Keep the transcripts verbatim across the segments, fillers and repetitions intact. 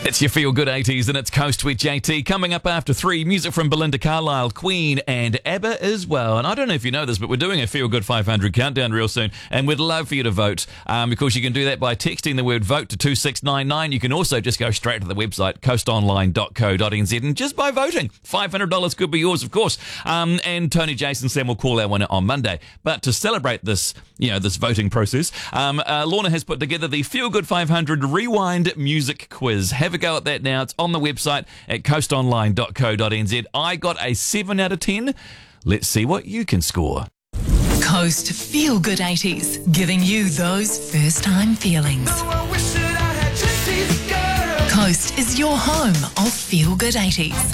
It's your Feel Good eighties and it's Coast with J T. Coming up after three, music from Belinda Carlisle, Queen and ABBA as well. And I don't know if you know this, but we're doing a Feel Good five hundred countdown real soon, and we'd love for you to vote. Um, of course, you can do that by texting the word vote to two six nine nine. You can also just go straight to the website, coast online dot co dot n z, and just by voting, five hundred dollars could be yours, of course. Um, and Tony Jason Sam will call our winner on Monday. But to celebrate this, you know, this voting process, um, uh, Lorna has put together the Feel Good five hundred Rewind Music Quiz. Have a go at that now. It's on the website at coast online dot co dot n z. I got a seven out of ten. Let's see what you can score. Coast Feel Good eighties, giving you those first-time feelings. Coast is your home of Feel Good eighties.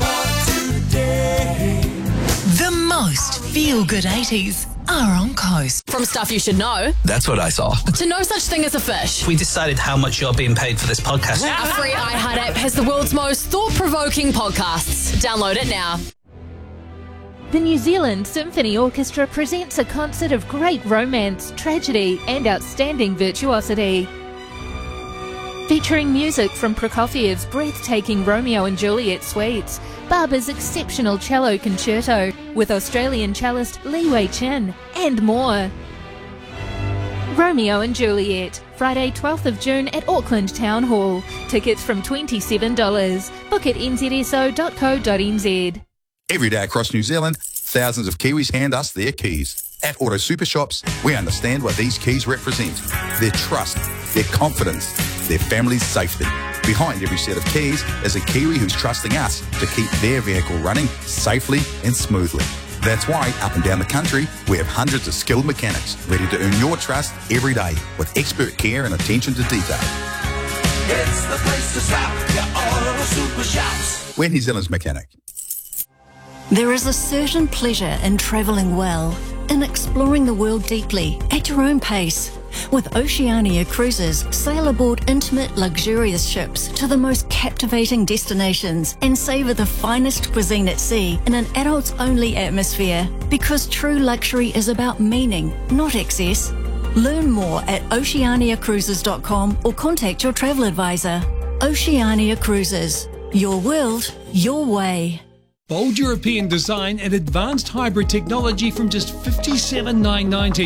The most Feel Good eighties are on Coast. From stuff you should know. That's what I saw. To no such thing as a fish. We decided how much you're being paid for this podcast. Our free iHeart app has the world's most thought-provoking podcasts. Download it now. The New Zealand Symphony Orchestra presents a concert of great romance, tragedy and outstanding virtuosity. Featuring music from Prokofiev's breathtaking Romeo and Juliet suites, Barber's exceptional cello concerto with Australian cellist Li Wei Chin, and more. Romeo and Juliet, Friday twelfth of June at Auckland Town Hall. Tickets from twenty-seven dollars. Book at n z s o dot co dot n z. Every day across New Zealand, thousands of Kiwis hand us their keys. At Auto Super Shops, we understand what these keys represent. Their trust, their confidence, their family's safety. Behind every set of keys is a Kiwi who's trusting us to keep their vehicle running safely and smoothly. That's why up and down the country, we have hundreds of skilled mechanics ready to earn your trust every day with expert care and attention to detail. It's the place to stop, your Auto Super Shops. We're New Zealand's mechanic. There is a certain pleasure in travelling well, in exploring the world deeply, at your own pace. With Oceania Cruises, sail aboard intimate, luxurious ships to the most captivating destinations and savour the finest cuisine at sea in an adults-only atmosphere. Because true luxury is about meaning, not excess. Learn more at oceania cruises dot com or contact your travel advisor. Oceania Cruises. Your world, your way. Bold European design and advanced hybrid technology from just fifty-seven thousand nine hundred ninety.